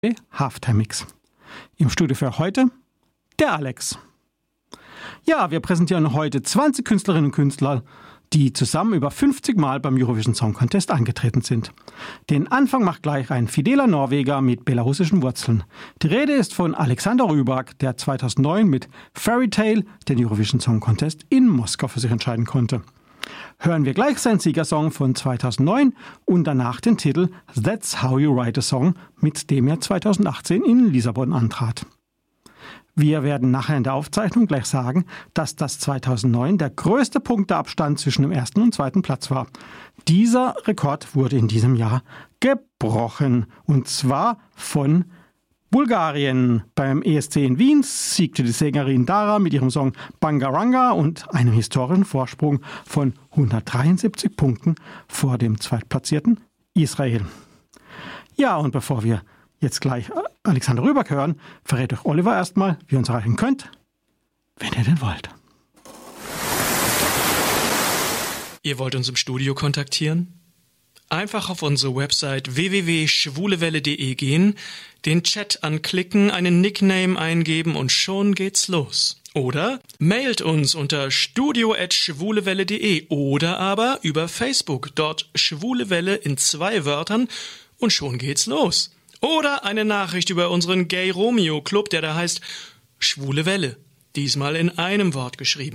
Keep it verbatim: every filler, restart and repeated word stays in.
Halftime Mix. Im Studio für heute der Alex. Ja, wir präsentieren heute zwanzig Künstlerinnen und Künstler, die zusammen über fünfzig Mal beim Eurovision Song Contest angetreten sind. Den Anfang macht gleich ein fideler Norweger mit belarussischen Wurzeln. Die Rede ist von Alexander Rybak, der zweitausendneun mit Fairy Tale den Eurovision Song Contest in Moskau für sich entscheiden konnte. Hören wir gleich seinen Siegersong von zweitausendneun und danach den Titel That's How You Write a Song, mit dem er zweitausendachtzehn in Lissabon antrat. Wir werden nachher in der Aufzeichnung gleich sagen, dass das zweitausendneun der größte Punkteabstand zwischen dem ersten und zweiten Platz war. Dieser Rekord wurde in diesem Jahr gebrochen, und zwar von Bulgarien. Beim E S C in Wien siegte die Sängerin Dara mit ihrem Song Bangaranga und einem historischen Vorsprung von hundertdreiundsiebzig Punkten vor dem zweitplatzierten Israel. Ja, und bevor wir jetzt gleich Alexander Rybak hören, verrät euch Oliver erstmal, wie ihr uns erreichen könnt, wenn ihr denn wollt. Ihr wollt uns im Studio kontaktieren? Einfach auf unsere Website w w w punkt schwulewelle punkt de gehen, den Chat anklicken, einen Nickname eingeben und schon geht's los. Oder mailt uns unter studio at schwulewelle punkt de oder aber über Facebook, dort Schwulewelle in zwei Wörtern und schon geht's los. Oder eine Nachricht über unseren Gay Romeo Club, der da heißt Schwule Welle, diesmal in einem Wort geschrieben.